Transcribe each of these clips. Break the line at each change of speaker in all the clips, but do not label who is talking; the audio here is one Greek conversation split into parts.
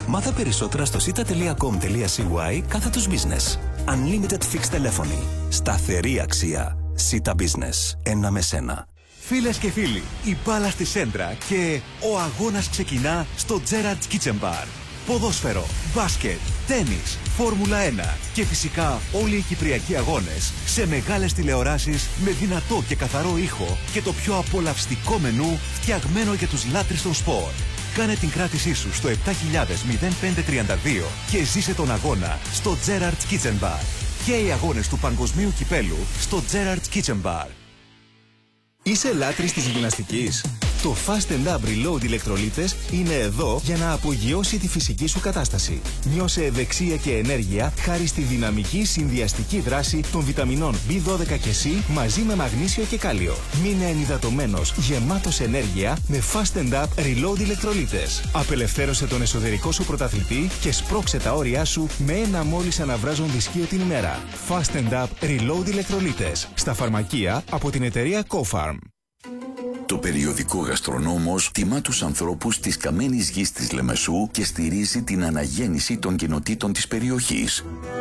Μάθε περισσότερα στο sita.com.cy/business. Unlimited fixed telephony. Σταθερή αξία. Sita Business. Ένα με σένα.
Φίλες και φίλοι, η μπάλα στη σέντρα και ο αγώνας ξεκινά στο Gerrard's Kitchen Bar. Ποδόσφαιρο, μπάσκετ, τένις, Φόρμουλα 1 και φυσικά όλοι οι κυπριακοί αγώνες σε μεγάλες τηλεοράσεις με δυνατό και καθαρό ήχο και το πιο απολαυστικό μενού φτιαγμένο για τους λάτρεις των σπορ. Κάνε την κράτησή σου στο 7000-0532 και ζήσε τον αγώνα στο Gerrard's Kitchen Bar. Και οι αγώνες του Παγκοσμίου Κυπέλου στο Gerrard's Kitchen Bar.
Είσαι λάτρης της γυμναστικής? Το Fast & Up Reload ηλεκτρολίτες είναι εδώ για να απογειώσει τη φυσική σου κατάσταση. Νιώσε ευεξία και ενέργεια χάρη στη δυναμική συνδυαστική δράση των βιταμινών B12 και C μαζί με μαγνήσιο και κάλιο. Μείνε ενυδατωμένος, γεμάτος ενέργεια με Fast & Up Reload ηλεκτρολίτες. Απελευθέρωσε τον εσωτερικό σου πρωταθλητή και σπρώξε τα όρια σου με ένα μόλις αναβράζον δισκείο την ημέρα. Fast & Up Reload ηλεκτρολίτες. Στα φαρμακεία από την εταιρεία CoFarm.
Το περιοδικό Γαστρονόμος τιμά τους ανθρώπους της καμένης γης της Λεμεσού και στηρίζει την αναγέννηση των κοινοτήτων της περιοχής.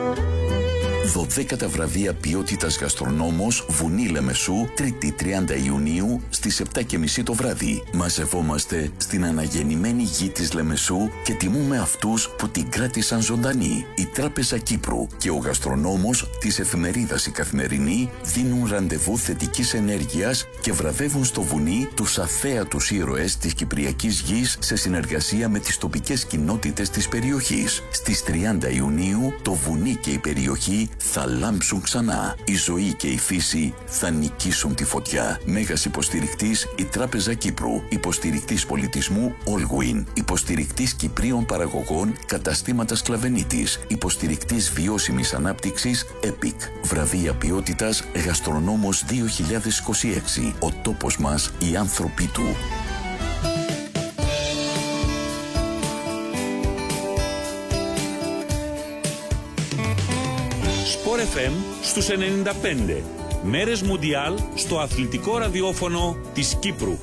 12 βραβεία ποιότητας Γαστρονόμος, Βουνή Λεμεσού, 3η 30 Ιουνίου στις 7:30 το βράδυ. Μαζευόμαστε στην αναγεννημένη γη της Λεμεσού και τιμούμε αυτούς που την κράτησαν ζωντανή. Η Τράπεζα Κύπρου και ο Γαστρονόμος της εφημερίδας Η Καθημερινή δίνουν ραντεβού θετικής ενέργειας και βραβεύουν στο βουνί τους αθέατους ήρωες της κυπριακής γης σε συνεργασία με τις τοπικές κοινότητες της περιοχής. Στις 30 Ιουνίου το βουνί και η περιοχή θα λάμψουν ξανά. Η ζωή και η φύση θα νικήσουν τη φωτιά. Μέγας υποστηρικτής η Τράπεζα Κύπρου. Υποστηρικτής πολιτισμού Allwin. Υποστηρικτής Κυπρίων παραγωγών καταστήματα Σκλαβενίτης. Υποστηρικτής βιώσιμης ανάπτυξης EPIC. Βραβεία ποιότητας Γαστρονόμος 2026. Ο τόπος μας, οι άνθρωποι του.
Sport FM στους 95. Μέρες Μουντιάλ στο αθλητικό ραδιόφωνο της Κύπρου.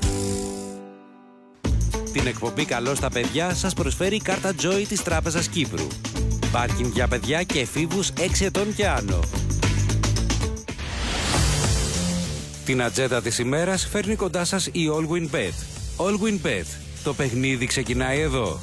Την εκπομπή «Καλό στα παιδιά» σας προσφέρει η κάρτα Joy της Τράπεζας Κύπρου. Πάρκινγκ για παιδιά και εφήβους 6 ετών και άνω. Την ατζέντα της ημέρας φέρνει κοντά σας η Allwin Bet. Allwin Bet. Το παιχνίδι ξεκινάει εδώ.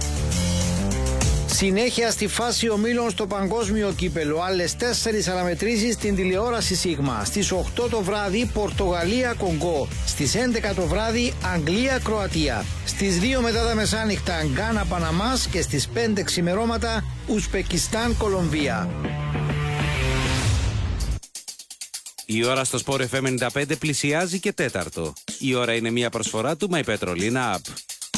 Συνέχεια στη φάση ομίλων στο παγκόσμιο κύπελο. Άλλες 4 αναμετρήσεις στην τηλεόραση Σίγμα. Στις 8 το βράδυ Πορτογαλία-Κονγκό. Στις 11 το βράδυ Αγγλία-Κροατία. Στις 2 μετά τα μεσάνυχτα Γκάνα-Παναμάς και στις 5 ξημερώματα Ουσπεκιστάν-Κολομβία.
Η ώρα στο Sport FM 95 πλησιάζει και τέταρτο. Η ώρα είναι μια προσφορά του My Petrolina App.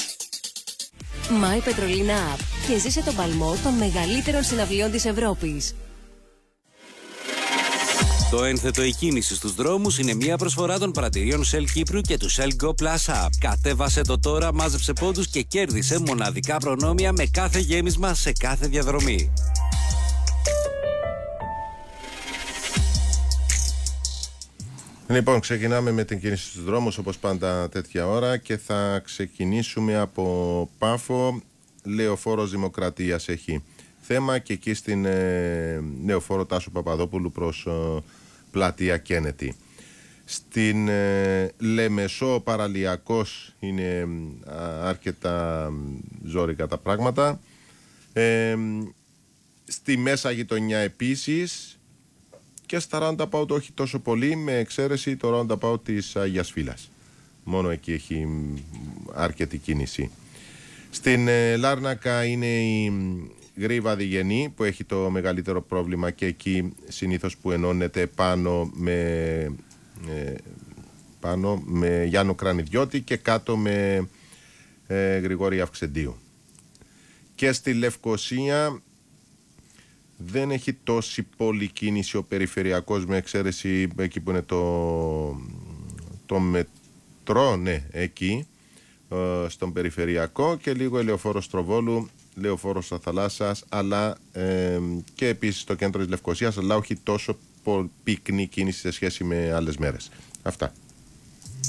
My Petrolina App και ζήσε τον παλμό των μεγαλύτερων συναυλιών της Ευρώπης.
Το ένθετο η κίνηση στους δρόμους είναι μια προσφορά των πρατηρίων Shell Κύπρου και του Shell Go Plus App. Κατέβασε το τώρα, μάζεψε πόντους και κέρδισε μοναδικά προνόμια με κάθε γέμισμα σε κάθε διαδρομή.
Λοιπόν, ξεκινάμε με την κίνηση στους δρόμους όπως πάντα τέτοια ώρα και θα ξεκινήσουμε από Πάφο. Λεωφόρος Δημοκρατίας έχει θέμα και εκεί στην Λεωφόρο Τάσου Παπαδόπουλου προς πλατεία Κένετη. Στην Λεμεσό Παραλιακός είναι αρκετά ζόρικα τα πράγματα. Στη Μέσα Γειτονιά επίσης. Και στα roundabout όχι τόσο πολύ, με εξαίρεση το roundabout της Αγίας Φύλας. Μόνο εκεί έχει αρκετή κίνηση. Στην Λάρνακα είναι η Γρήβα Διγενή που έχει το μεγαλύτερο πρόβλημα και εκεί συνήθως που ενώνεται πάνω με Γιάννο Κρανιδιώτη και κάτω με Γρηγόρη Αυξεντίου. Και στη Λευκοσία δεν έχει τόση πολλή κίνηση ο περιφερειακός, με εξαίρεση εκεί που είναι το μετρό, ναι, εκεί στον περιφερειακό, και λίγο Ελεοφόρος Τροβόλου, Λεωφόρος Αθαλάσσας, αλλά και επίσης στο κέντρο της Λευκοσίας, αλλά όχι τόσο πυκνή κίνηση σε σχέση με άλλες μέρες. Αυτά.